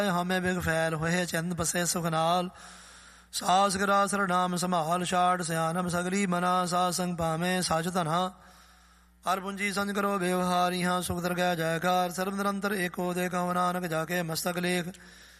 ਹਮੇ ਬਿਗ ਫੈਲ ਹੋਏ ਚੰਦ ਬਸੇ ਸੁਖ ਨਾਲ। ਸਾਸ ਗਰਾ ਸਰਨਾਮ ਸੰਭਾਲ ਛਾੜ ਸਿਆਨਮ ਸਗਲੀ ਮਨਾ। ਸਾਧ ਸੰਗ ਭਾਵੇਂ ਸੱਚ ਧਨਾ ਹਰ ਪੁੰਜੀ ਸੰਜ ਕਰੋ ਵਿਵਹਾਰੀ। ਹਾਂ ਸੁਖ ਦਰਗਹਿ ਜੈਕਾਰ ਸਰਬ ਨਿਰੰਤਰ ਏਕੋ ਦੇ ਕਉ ਨਾਨਕ ਜਾ ਕੇ ਮਸਤਕ ਲੇਖ।